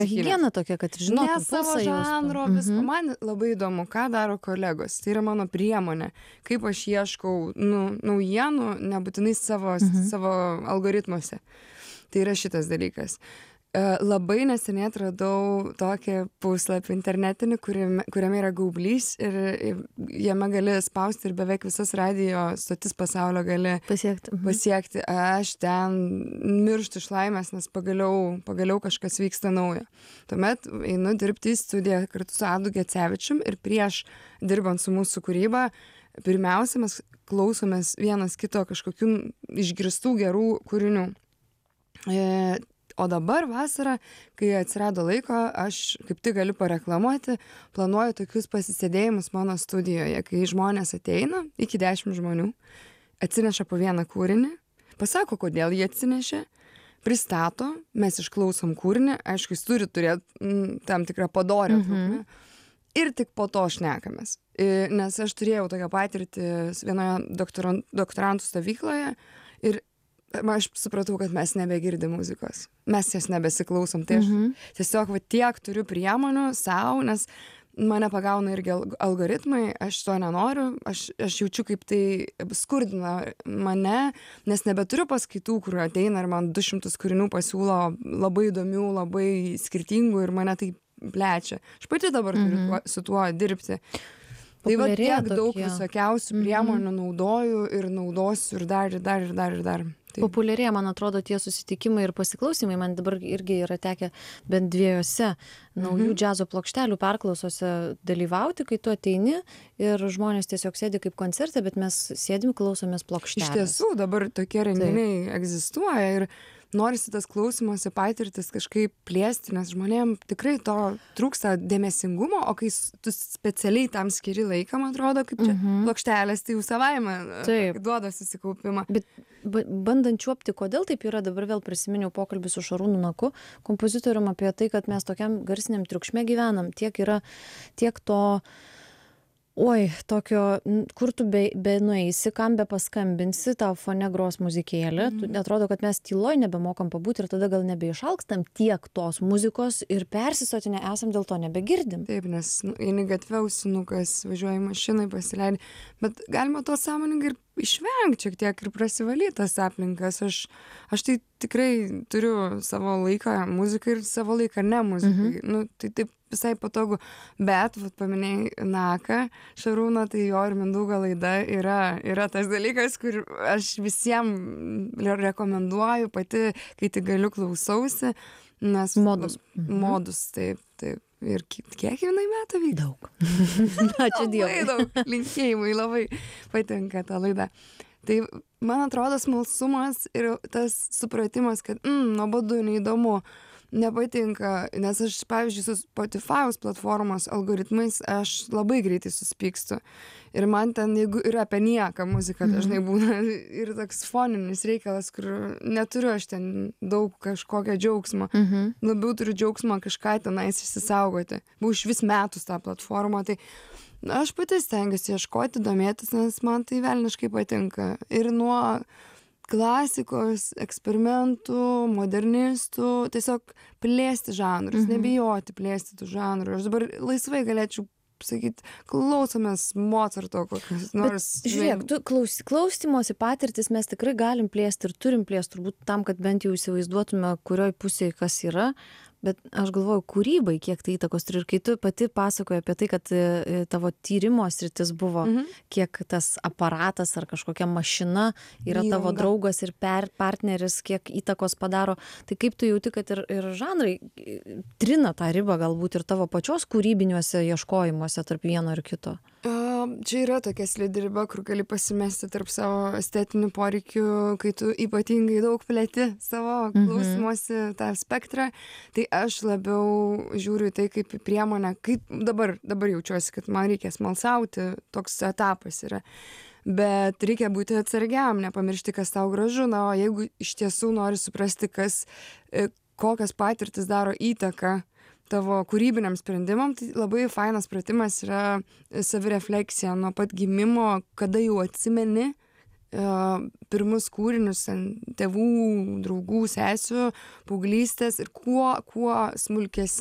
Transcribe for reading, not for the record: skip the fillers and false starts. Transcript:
Higiena tokia, kad žinotum Ne savo pulsą žanro, jaustum. visko. Man labai įdomu, ką daro kolegos. Tai yra mano priemonė, kaip aš ieškau naujienų, nebūtinai savo algoritmuose. Tai yra šitas dalykas. Labai neseniai atradau tokį puslapį internetinį, kuriame yra gaublys ir jame gali spausti ir beveik visas radijo stotis pasaulio gali pasiekti. Aš ten mirštu iš laimės, nes pagaliau kažkas vyksta naujo. Tuomet einu dirbti į studiją kartu su Adu Gecevičium ir prieš dirbant su mūsų kūryba, pirmiausia, mes klausomės vienas kito kažkokių išgirstų gerų kūrinių. O dabar vasarą, kai atsirado laiko, aš kaip tik galiu pareklamuoti, planuoju tokius pasisėdėjimus mano studijoje, kai žmonės ateina, iki 10 žmonių, atsineša po vieną kūrinį, pasako, kodėl jie atsinešė, pristato, mes išklausom kūrinį, aišku, jis turi turėti tam tikrą padorę trukmę, ir tik po to šnekamės. Nes aš turėjau tokią patirtį vienoje doktorantų stovykloje ir aš supratau, kad mes nebegirdim muzikos. Mes jas nebesiklausom. Tai aš tiesiog tiek turiu priemonių savo, nes mane pagauna irgi algoritmai, aš to nenoriu, aš jaučiu, kaip tai skurdina mane, nes nebeturiu paskaitų, kur ateina ir man 200 kūrinių pasiūlo labai įdomių, labai skirtingų ir mane tai plečia. Aš pati dabar turiu su tuo dirbti. Tai va tiek daug visokiausių priemonių naudoju ir naudosiu ir dar. Taip. Populiarėja, man atrodo, tie susitikimai ir pasiklausimai. Man dabar irgi yra tekę bent 2 naujų džiazo plokštelių perklausose dalyvauti, kai tu ateini ir žmonės tiesiog sėdi kaip koncerte, bet mes sėdim, klausomės plokštelės. Iš tiesų, dabar tokie renginiai egzistuoja ir norisi tas klausymosi patirtis kažkaip plėsti, nes žmonėm tikrai to trūksta dėmesingumo, o kai tu specialiai tam skiri laiką, man atrodo, kaip čia plokštelės, tai jau savaime duoda susikaupimą. Bet bandant čiuopti, kodėl taip yra, dabar vėl prisiminiau pokalbį su Šarūnu Naku, kompozitorium, apie tai, kad mes tokiam garsiniam triukšme gyvenam, tiek to tokio, kur tu be nueisi, kam be paskambinsi, tau fone gros muzikėlė, atrodo, kad mes tyloj nebemokam pabūti ir tada gal nebeišalkstam tiek tos muzikos ir persisotinę esam, dėl to nebegirdim. Taip, nes eini gatvę, ausinukas, važiuoji mašinai, pasileidi, bet galima to sąmoningai ir išvengti šiek tiek ir prasivalyti tas aplinkas. Aš tai tikrai turiu savo laiką muzikai ir savo laiką ne muzikai. Tai taip visai patogu, bet paminėjai Naką, Šarūną, tai jo ir Mindaugo laida yra tas dalykas, kur aš visiems rekomenduoju, pati, kai tik galiu, klausausi, nes modus, taip. Ir kiek jinai metų vyksta? Daug. Ačiū Dievui. Labai daug linkėjimai, labai patinka ta laida. Tai man atrodo smalsumas ir tas supratimas, kad nuobodu, neįdomu, nepatinka, nes aš, pavyzdžiui, su Spotify'aus platformos algoritmais aš labai greitai suspykstu. Ir man ten, jeigu yra apie nieką muzika, dažnai būna ir toks foninis reikalas, kur neturiu aš ten daug kažkokio džiaugsmo. Labiau turiu džiaugsmą kažką tenais išsisaugoti. Buvau iš vis metus tą platformą, tai aš pati stengiuosi ieškoti, domėtis, nes man tai velniškai patinka. Ir nuo klasikos, eksperimentų, modernistų, tiesiog plėsti žanrus, nebijoti plėsti tų žanrų. Aš dabar laisvai galėčiau sakyti, klausomės Mozarto kokios nors. Bet, žiūrėk, tu klausymosi patirtis mes tikrai galim plėsti ir turim plėsti, turbūt tam, kad bent jau įsivaizduotume, kurioj pusėje kas yra. Bet aš galvoju, kūrybai, kiek tai įtakos turi. Ir kai tu pati pasakoji apie tai, kad tavo tyrimo sritis buvo, kiek tas aparatas ar kažkokia mašina yra tavo draugas ir partneris, kiek įtakos padaro, tai kaip tu jauti, kad ir žanrai trina tą ribą galbūt ir tavo pačios kūrybiniuose ieškojimuose tarp vieno ir kito? Čia yra tokia slidi riba, kur gali pasimesti tarp savo estetinių poreikių, kai tu ypatingai daug plėti savo klausymosi tą spektrą. Tai aš labiau žiūriu į tai kaip į priemonę, kaip dabar jaučiuosi, kad man reikia smalsauti, toks etapas yra. Bet reikia būti atsargiam, nepamiršti, kas tau gražu, o jeigu iš tiesų nori suprasti, kokias patirtis daro įtaką tavo kūrybiniam sprendimam, tai labai fainas pratimas yra savirefleksija nuo pat gimimo, kada jau atsimeni, pirmus kūrinius tėvų, draugų, sesių, paauglystės ir kuo smulkesni